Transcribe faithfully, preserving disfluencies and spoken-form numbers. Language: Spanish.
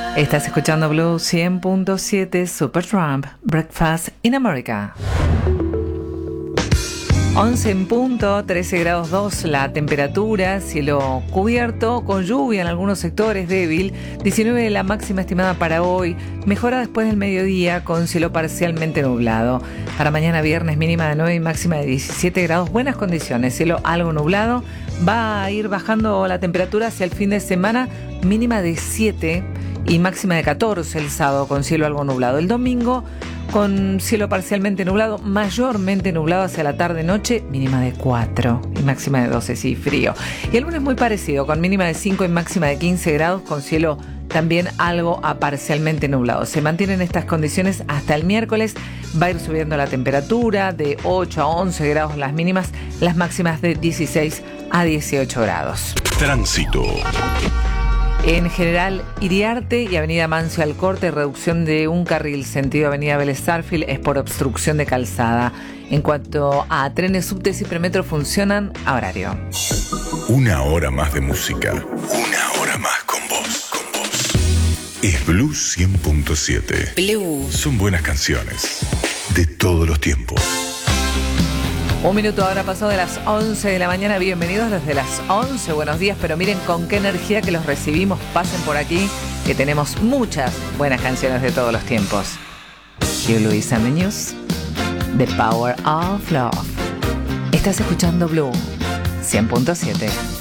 Estás escuchando Blue cien punto siete Supertramp, Breakfast in America. once en punto, trece grados dos la temperatura, cielo cubierto, con lluvia en algunos sectores, débil, diecinueve la máxima estimada para hoy, mejora después del mediodía con cielo parcialmente nublado. Para mañana viernes mínima de nueve y máxima de diecisiete grados, buenas condiciones, cielo algo nublado, va a ir bajando la temperatura hacia el fin de semana, mínima de siete y máxima de catorce el sábado con cielo algo nublado. El domingo con cielo parcialmente nublado, mayormente nublado hacia la tarde-noche, mínima de cuatro y máxima de doce, sí, frío. Y el lunes muy parecido, con mínima de cinco y máxima de quince grados, con cielo también algo a parcialmente nublado. Se mantienen estas condiciones hasta el miércoles, va a ir subiendo la temperatura de ocho a once grados las mínimas, las máximas de dieciséis a dieciocho grados. Tránsito. En general, Iriarte y Avenida Mancio Alcorte, reducción de un carril sentido Avenida Vélez Sarsfield es por obstrucción de calzada. En cuanto a trenes, subtes y premetro funcionan a horario. Una hora más de música. Una hora más con vos. Con vos. Es Blue cien punto siete. Blue. Son buenas canciones de todos los tiempos. Un minuto ahora pasó de las once de la mañana. Bienvenidos desde las once. Buenos días, pero miren con qué energía que los recibimos. Pasen por aquí, que tenemos muchas buenas canciones de todos los tiempos. Hugh Lewis and the News, The Power of Love. Estás escuchando Blue cien punto siete.